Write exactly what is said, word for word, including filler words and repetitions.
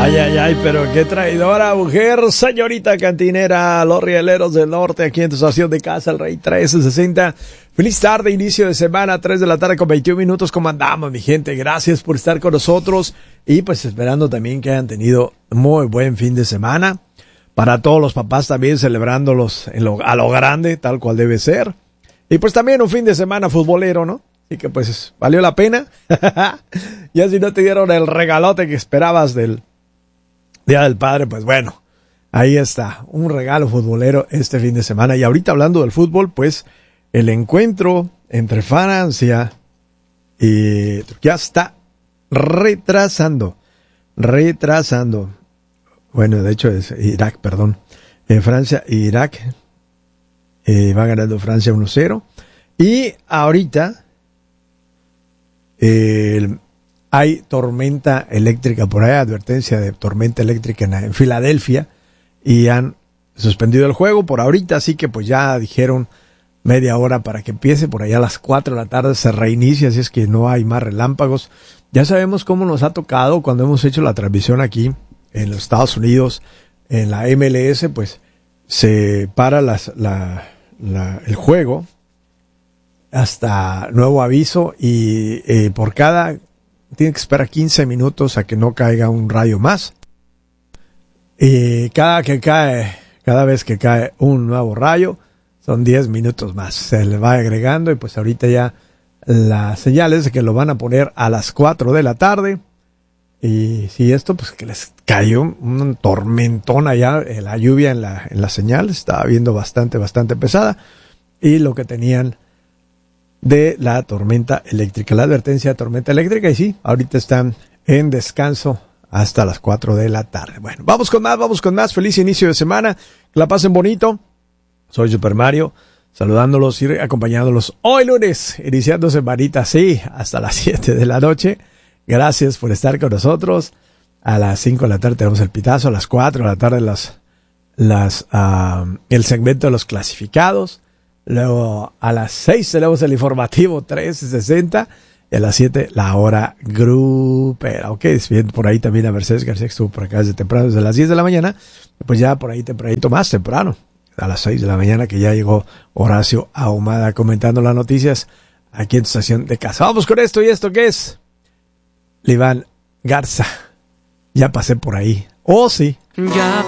Ay, ay, ay, pero qué traidora mujer, señorita cantinera, los rieleros del norte, aquí en tu estación de casa, el Rey trece sesenta. Feliz tarde, inicio de semana, tres de la tarde con veintiún minutos. ¿Cómo andamos, mi gente? Gracias por estar con nosotros y pues esperando también que hayan tenido muy buen fin de semana. Para todos los papás también celebrándolos en lo, a lo grande, tal cual debe ser. Y pues también un fin de semana futbolero, ¿no? Así que pues valió la pena. Ya si no te dieron el regalote que esperabas del Día del Padre, pues bueno, ahí está, un regalo futbolero este fin de semana. Y ahorita hablando del fútbol, pues el encuentro entre Francia y Turquía está retrasando, retrasando. Bueno, de hecho es Irak, perdón. Eh, Francia e Irak eh, va ganando Francia uno cero. Y ahorita eh, hay tormenta eléctrica por ahí, advertencia de tormenta eléctrica en, en Filadelfia, y han suspendido el juego por ahorita, así que pues ya dijeron media hora para que empiece, por allá a las cuatro de la tarde se reinicia, así es que no hay más relámpagos. Ya sabemos cómo nos ha tocado cuando hemos hecho la transmisión aquí en los Estados Unidos, en la M L S, pues se para las, la, la, el juego hasta nuevo aviso, y eh, por cada tiene que esperar quince minutos a que no caiga un rayo más. Y cada que cae, cada vez que cae un nuevo rayo, son diez minutos más. Se le va agregando y pues ahorita ya las señales de que lo van a poner a las cuatro de la tarde. Y si esto, pues que les cayó un tormentón allá, la lluvia en la, en la señal, estaba viendo bastante, bastante pesada. Y lo que tenían de la tormenta eléctrica, la advertencia de tormenta eléctrica, y sí, ahorita están en descanso hasta las cuatro de la tarde. Bueno, vamos con más, vamos con más. Feliz inicio de semana, que la pasen bonito. Soy Super Mario, saludándolos y acompañándolos hoy lunes, iniciando semanita, sí, hasta las siete de la noche. Gracias por estar con nosotros. A las cinco de la tarde tenemos el pitazo, a las cuatro de la tarde las, las, uh, el segmento de los clasificados. Luego a las seis tenemos el informativo trece sesenta y a las siete la hora grupera. Ok, bien, por ahí también a Mercedes García, que estuvo por acá desde temprano, desde las diez de la mañana. Pues ya por ahí tempranito, más temprano, a las seis de la mañana, que ya llegó Horacio Ahumada comentando las noticias aquí en tu estación de casa. Vamos con esto, y esto ¿qué es? Liván Garza. Ya pasé por ahí. Oh, sí. Ya